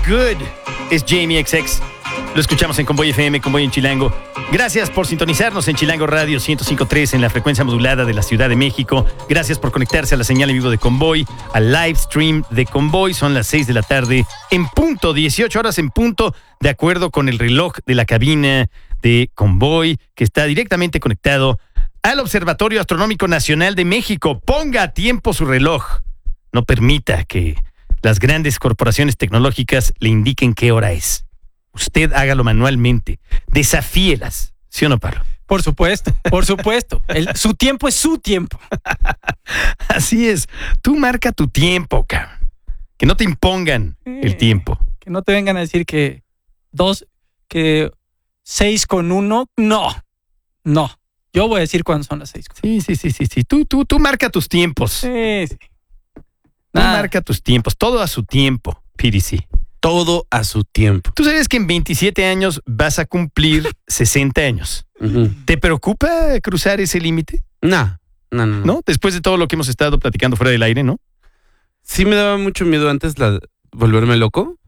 Good es Jamie XX. Lo escuchamos en Convoy FM, Convoy en Chilango. Gracias por sintonizarnos en Chilango Radio 105.3 en la frecuencia modulada de la Ciudad de México. Gracias por conectarse a la señal en vivo de Convoy, al live stream de Convoy. Son las 6 de la tarde en punto, 18 horas en punto, de acuerdo con el reloj de la cabina de Convoy, que está directamente conectado al Observatorio Astronómico Nacional de México. Ponga a tiempo su reloj. No permita que las grandes corporaciones tecnológicas le indiquen qué hora es. Usted hágalo manualmente. Desafíelas. ¿Sí o no, Pablo? Por supuesto, por supuesto. Su tiempo es su tiempo. Así es. Tú marca tu tiempo, cabrón. Que no te impongan el tiempo. Que no te vengan a decir que 6 con 1. No. Yo voy a decir cuándo son las 6. Sí. Tú marca tus tiempos. Sí. Tú marca tus tiempos. Todo a su tiempo, PDC. Todo a su tiempo. Tú sabes que en 27 años vas a cumplir 60 años. Uh-huh. ¿Te preocupa cruzar ese límite? No. ¿No? Después de todo lo que hemos estado platicando fuera del aire, ¿no? Sí me daba mucho miedo antes volverme loco.